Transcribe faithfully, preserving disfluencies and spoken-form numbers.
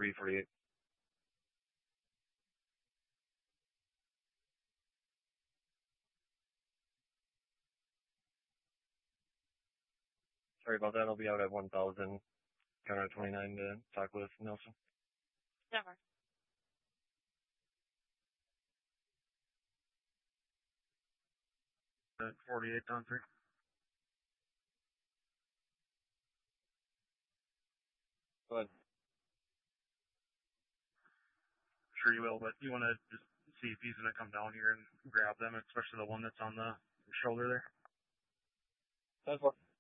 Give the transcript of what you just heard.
three forty-eight. Sorry about that. I'll be out at one thousand, counter twenty-nine to talk with Nelson. Never. At forty-eight down three. Go ahead. Sure you will, but you want to just see if he's going to come down here and grab them, especially the one that's on the shoulder there? That's what.